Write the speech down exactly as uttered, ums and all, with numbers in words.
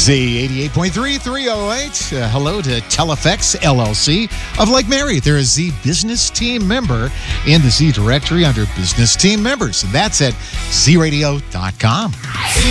Z eighty-eight point three, three oh eight. Uh, hello to Teleflex L L C of Lake Mary. They're a Z Business Team member in the Z directory under Business Team Members. And that's at z radio dot com.